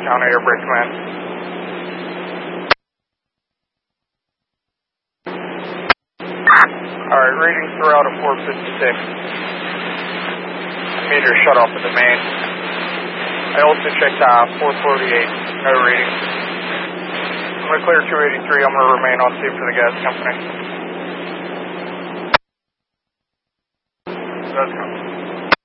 County Air Bridge Command. Alright, readings throughout at 456. Meter shut off at the main. I also checked 448, no readings. I'm going to clear 283, I'm going to remain on scene for the gas company. That's coming.